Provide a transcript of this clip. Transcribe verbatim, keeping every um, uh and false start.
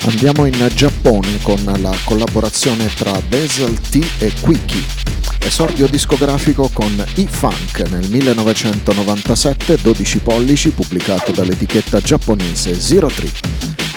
Andiamo in Giappone con la collaborazione tra Basil T e Quickie. Esordio discografico con E-Funk nel millenovecentonovantasette, dodici pollici, pubblicato dall'etichetta giapponese Zero Trip.